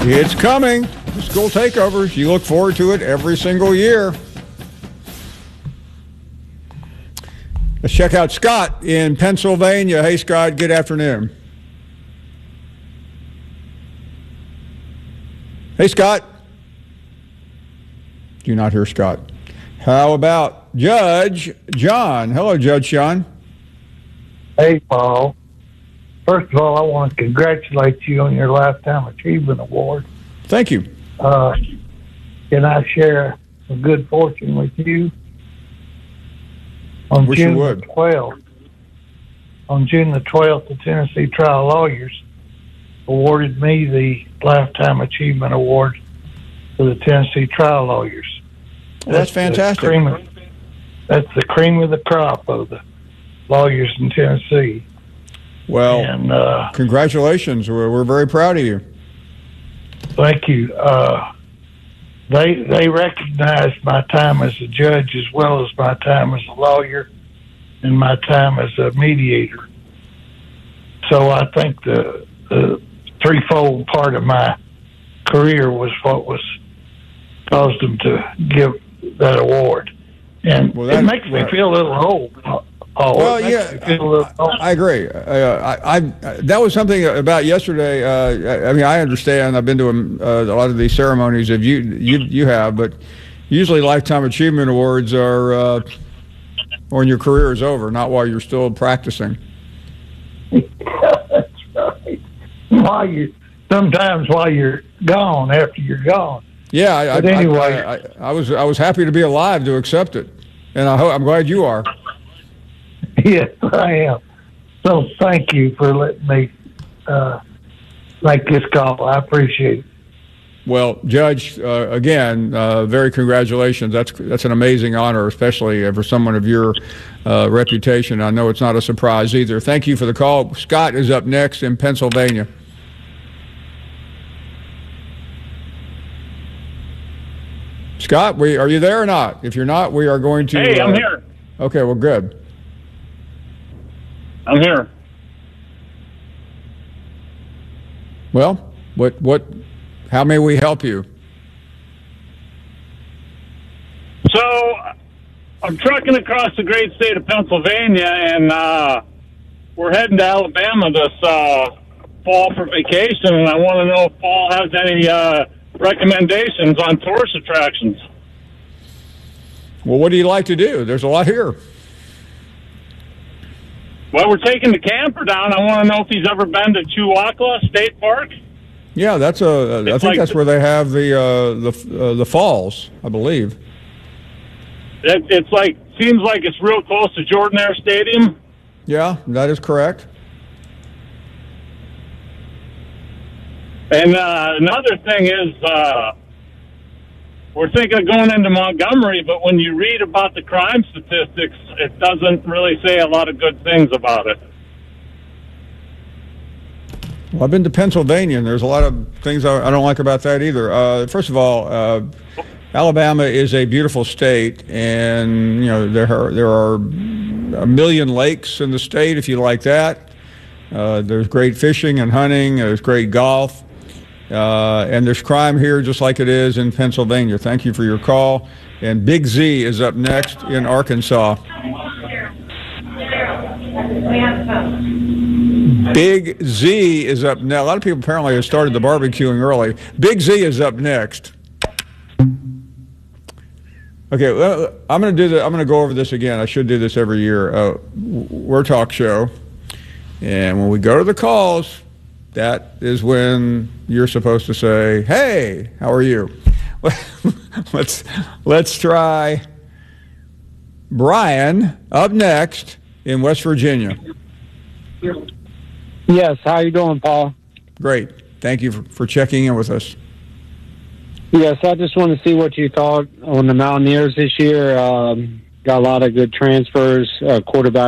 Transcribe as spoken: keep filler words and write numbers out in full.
It's coming. The school takeovers. You look forward to it every single year. Let's check out Scott in Pennsylvania. Hey, Scott, good afternoon. Hey, Scott. Do you not hear Scott? How about Judge John? Hello, Judge John. Hey, Paul. First of all, I want to congratulate you on your Lifetime Achievement Award. Thank you. Uh, can I share a good fortune with you? On Wish June you would. the twelfth, on June the twelfth, the Tennessee Trial Lawyers awarded me the Lifetime Achievement Award for the Tennessee Trial Lawyers. Well, that's, that's fantastic. The cream of, that's the cream of the crop of the lawyers in Tennessee. Well, and, uh, congratulations. We're, we're very proud of you. Thank you. Uh, they they recognized my time as a judge as well as my time as a lawyer and my time as a mediator. So I think the, the threefold part of my career was what was caused them to give that award. And well, that, it makes me feel a little old. Oh, well, yeah, I, I agree. Uh, I, I that was something about yesterday. Uh, I mean, I understand. I've been to uh, a lot of these ceremonies. If you you you have, but usually lifetime achievement awards are uh, when your career is over, not while you're still practicing. That's right. While you sometimes while you're gone, after you're gone. Yeah, I, but I, anyway, I, I, I was I was happy to be alive to accept it, and I hope, I'm glad you are. Yes, I am. So thank you for letting me uh, make this call. I appreciate it. Well, Judge, uh, again, uh, very congratulations. That's that's an amazing honor, especially for someone of your uh, reputation. I know it's not a surprise either. Thank you for the call. Scott is up next in Pennsylvania. Scott, we, are you there or not? If you're not, we are going to... Hey, I'm uh, here. Okay, well, good. I'm here. Well, what, what, how may we help you? So, I'm trucking across the great state of Pennsylvania, and uh, we're heading to Alabama this uh, fall for vacation, and I want to know if Paul has any uh, recommendations on tourist attractions. Well, what do you like to do? There's a lot here. Well, we're taking the camper down. I want to know if he's ever been to Chewacla State Park. Yeah, that's a. I think like that's the, where they have the uh, the uh, the falls, I believe. It, it's like seems like it's real close to Jordan-Hare Stadium. Yeah, that is correct. And uh, another thing is, uh, we're thinking of going into Montgomery, but when you read about the crime statistics, it doesn't really say a lot of good things about it. Well, I've been to Pennsylvania, and there's a lot of things I, I don't like about that either. Uh, first of all, uh, Alabama is a beautiful state, and you know there are, there are a million lakes in the state if you like that. Uh, there's great fishing and hunting. There's great golf. Uh, and there's crime here just like it is in Pennsylvania. Thank you for your call. And Big Z is up next in Arkansas. Big Z is up now. A lot of people apparently have started the barbecuing early. Big Z is up next. Okay, well, I'm going to do the. I'm going to go over this again. I should do this every year. Uh, we're a talk show, and when we go to the calls, that is when you're supposed to say, "Hey, how are you?" let's let's try Brian up next in West Virginia. Yes, how you doing, Paul? Great. Thank you for, for checking in with us. Yes, I just want to see what you thought on the Mountaineers this year. Um, got a lot of good transfers, uh, quarterback.